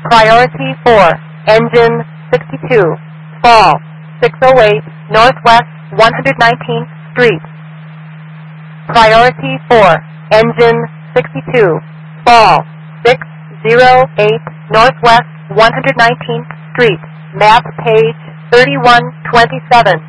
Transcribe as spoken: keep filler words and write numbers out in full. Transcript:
Priority four, engine sixty-two, fall six oh eight Northwest one hundred nineteenth Street. Priority four, engine sixty-two, fall six oh eight Northwest one hundred nineteenth Street, map page thirty-one twenty-seven.